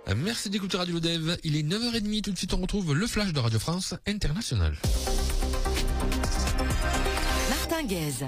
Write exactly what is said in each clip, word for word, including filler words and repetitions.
Merci d'écouter Radio Dev. Il est neuf heures trente. Tout de suite, on retrouve le flash de Radio France International. Martin Guez.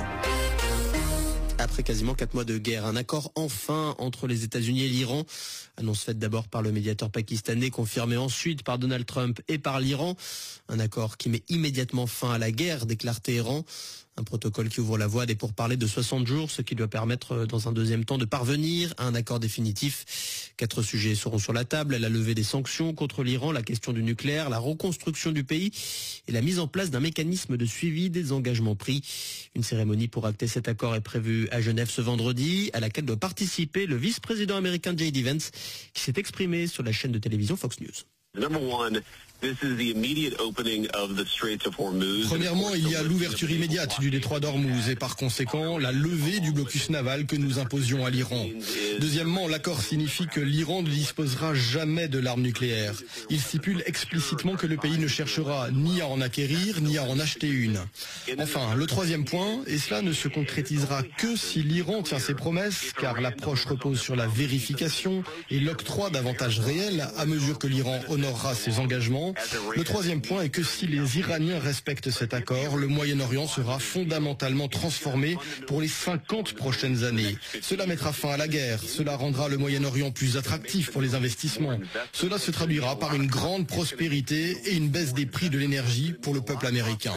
Après quasiment quatre mois de guerre, un accord enfin entre les États-Unis et l'Iran. Annonce faite d'abord par le médiateur pakistanais, confirmée ensuite par Donald Trump et par l'Iran. Un accord qui met immédiatement fin à la guerre, déclare Téhéran. Un protocole qui ouvre la voie à des pourparlers de soixante jours, ce qui doit permettre dans un deuxième temps de parvenir à un accord définitif. Quatre sujets seront sur la table, la levée des sanctions contre l'Iran, la question du nucléaire, la reconstruction du pays et la mise en place d'un mécanisme de suivi des engagements pris. Une cérémonie pour acter cet accord est prévue à Genève ce vendredi, à laquelle doit participer le vice-président américain J D Vance, qui s'est exprimé sur la chaîne de télévision Fox News. Number one, this is the immediate opening of the Straits of Hormuz. Premièrement, il y a l'ouverture immédiate du détroit d'Ormuz et par conséquent la levée du blocus naval que nous imposions à l'Iran. Deuxièmement, l'accord signifie que l'Iran ne disposera jamais de l'arme nucléaire. Il stipule explicitement que le pays ne cherchera ni à en acquérir ni à en acheter une. Enfin, le troisième point, et cela ne se concrétisera que si l'Iran tient ses promesses, car l'approche repose sur la vérification et l'octroi d'avantages réels à mesure que l'Iran honorera ses engagements. Le troisième point est que si les Iraniens respectent cet accord, le Moyen-Orient sera fondamentalement transformé pour les cinquante prochaines années. Cela mettra fin à la guerre, cela rendra le Moyen-Orient plus attractif pour les investissements. Cela se traduira par une grande prospérité et une baisse des prix de l'énergie pour le peuple américain.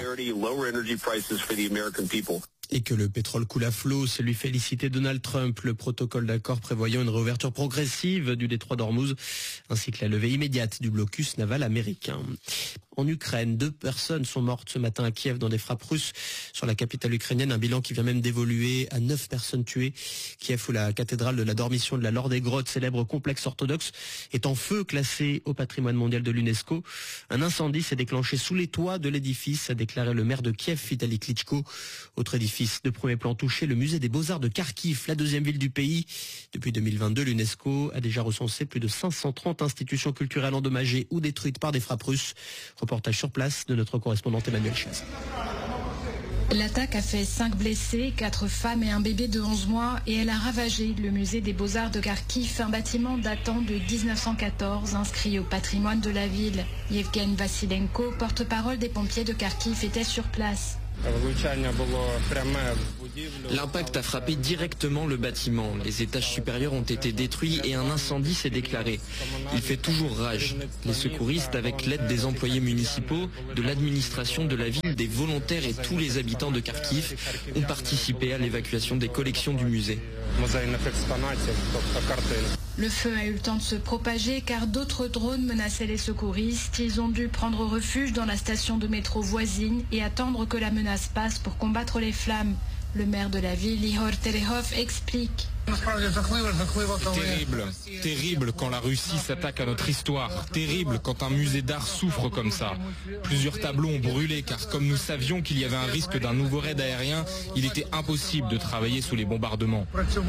Et que le pétrole coule à flot, c'est lui féliciter Donald Trump. Le protocole d'accord prévoyant une réouverture progressive du détroit d'Ormuz, ainsi que la levée immédiate du blocus naval américain. En Ukraine, deux personnes sont mortes ce matin à Kiev dans des frappes russes sur la capitale ukrainienne. Un bilan qui vient même d'évoluer à neuf personnes tuées. Kiev, où la cathédrale de la Dormition de la Laure des Grottes, célèbre complexe orthodoxe, est en feu, classé au patrimoine mondial de l'UNESCO. Un incendie s'est déclenché sous les toits de l'édifice, a déclaré le maire de Kiev, Vitali Klitschko. Autre édifice de premier plan touché, le musée des Beaux-Arts de Kharkiv, la deuxième ville du pays. Depuis deux mille vingt-deux, l'UNESCO a déjà recensé plus de cinq cent trente institutions culturelles endommagées ou détruites par des frappes russes. Reportage sur place de notre correspondante Emmanuel Chaz. L'attaque a fait cinq blessés, quatre femmes et un bébé de onze mois et elle a ravagé le musée des Beaux-Arts de Kharkiv, un bâtiment datant de dix-neuf cent quatorze, inscrit au patrimoine de la ville. Yevgeny Vassilenko, porte-parole des pompiers de Kharkiv, était sur place. L'impact a frappé directement le bâtiment. Les étages supérieurs ont été détruits et un incendie s'est déclaré. Il fait toujours rage. Les secouristes, avec l'aide des employés municipaux, de l'administration de la ville, des volontaires et tous les habitants de Kharkiv, ont participé à l'évacuation des collections du musée. Le feu a eu le temps de se propager car d'autres drones menaçaient les secouristes. Ils ont dû prendre refuge dans la station de métro voisine et attendre que la menace passe pour combattre les flammes. Le maire de la ville, Ihor Terehov, explique. Terrible, terrible quand la Russie s'attaque à notre histoire, terrible quand un musée d'art souffre comme ça. Plusieurs tableaux ont brûlé car comme nous savions qu'il y avait un risque d'un nouveau raid aérien, il était impossible de travailler sous les bombardements.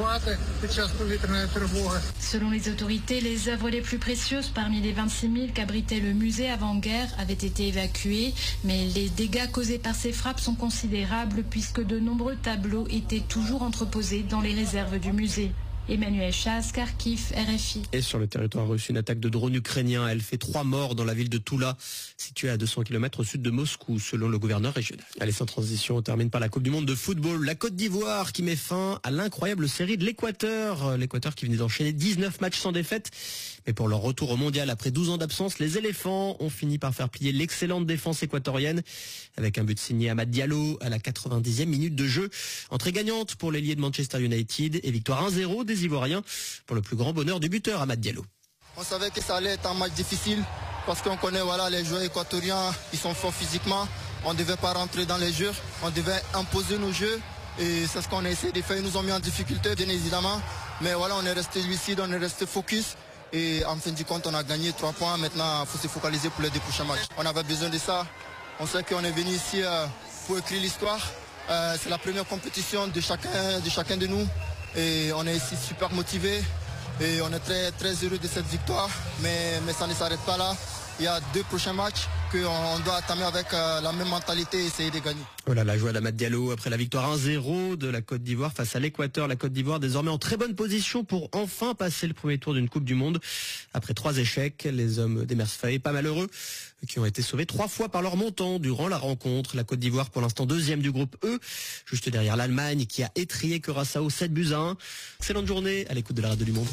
Selon les autorités, les œuvres les plus précieuses parmi les vingt-six mille qu'abritait le musée avant-guerre avaient été évacuées, mais les dégâts causés par ces frappes sont considérables puisque de nombreux tableaux étaient toujours entreposés dans les réserves du musée. Emmanuel Chaz, Kharkiv, R F I. Et sur le territoire russe, une attaque de drone ukrainien. Elle fait trois morts dans la ville de Toula, située à deux cents kilomètres au sud de Moscou, selon le gouverneur régional. Allez, sans transition, on termine par la Coupe du Monde de football. La Côte d'Ivoire qui met fin à l'incroyable série de l'Équateur. L'Équateur qui venait d'enchaîner dix-neuf matchs sans défaite. Mais pour leur retour au mondial après douze ans d'absence, les éléphants ont fini par faire plier l'excellente défense équatorienne avec un but signé Amad Diallo à la quatre-vingt-dixième minute de jeu. Entrée gagnante pour l'ailier de Manchester United et victoire un zéro des Ivoiriens pour le plus grand bonheur du buteur Amad Diallo. On savait que ça allait être un match difficile parce qu'on connaît voilà, les joueurs équatoriens, ils sont forts physiquement. On ne devait pas rentrer dans les jeux, on devait imposer nos jeux et c'est ce qu'on a essayé de faire. Ils nous ont mis en difficulté bien évidemment, mais voilà, on est resté lucide, on est resté focus. Et en fin de compte, on a gagné trois points. Maintenant, il faut se focaliser pour les deux prochains matchs. On avait besoin de ça. On sait qu'on est venu ici euh, pour écrire l'histoire. Euh, c'est la première compétition de chacun, de chacun de nous. Et on est ici super motivés. Et on est très, très heureux de cette victoire. Mais, mais ça ne s'arrête pas là. Il y a deux prochains matchs qu'on doit attamer avec euh, la même mentalité et essayer de gagner. Voilà la joie d'Amad Diallo après la victoire un zéro de la Côte d'Ivoire face à l'Équateur. La Côte d'Ivoire désormais en très bonne position pour enfin passer le premier tour d'une Coupe du Monde. Après trois échecs, les hommes d'Emers Faé, pas malheureux, qui ont été sauvés trois fois par leur montant durant la rencontre. La Côte d'Ivoire pour l'instant deuxième du groupe E, juste derrière l'Allemagne qui a étrié Curaçao sept buts à un. Excellente journée à l'écoute de la radio du Monde.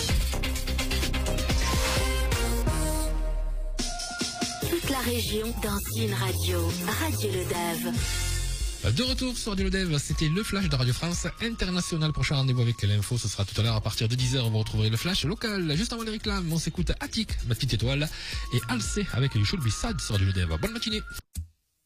Toute la région dans une radio. Radio Le Dave. De retour sur Radio Le Dev, c'était le flash de Radio France International. Prochain rendez-vous avec l'info, ce sera tout à l'heure à partir de dix heures. Vous retrouverez le flash local. Juste avant les réclames, on s'écoute Attic, ma petite étoile, et Alcé avec You Should Be Sad sur Radio Le Dev. Bonne matinée.